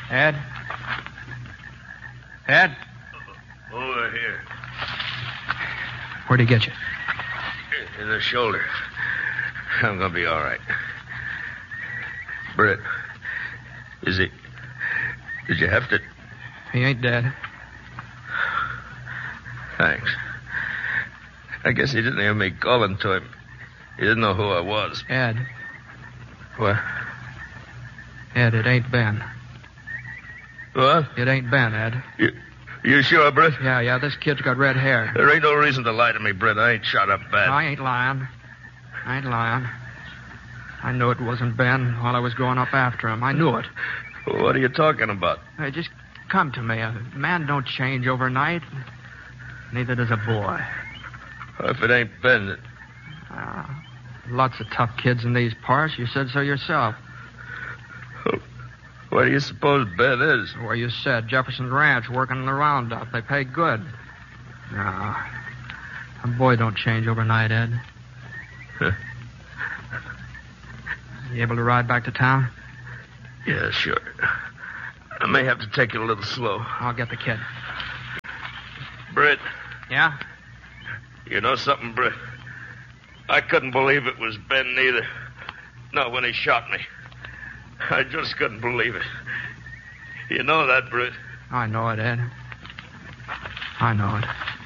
Ed? Ed? Over here. Where'd he get you? In the shoulder. I'm gonna be all right. Britt, is he... Did you have to... He ain't dead. Thanks. I guess he didn't hear me calling to him. He didn't know who I was. Ed. What? Ed, it ain't Ben. What? It ain't Ben, Ed. You sure, Britt? Yeah, this kid's got red hair. There ain't no reason to lie to me, Britt. I ain't shot up bad. I ain't lying. I knew it wasn't Ben while I was going up after him. I knew it. What are you talking about? Hey, just come to me. A man don't change overnight. Neither does a boy. If it ain't Ben... Lots of tough kids in these parts. You said so yourself. Where do you suppose Ben is? Where you said, Jefferson's Ranch, working in the roundup. They pay good. No. A boy don't change overnight, Ed. Huh. You able to ride back to town? Yeah, sure. I may have to take it a little slow. I'll get the kid. Britt. Yeah? You know something, Britt? I couldn't believe it was Ben neither. Not when he shot me. I just couldn't believe it. You know that, Britt? I know it, Ed. I know it.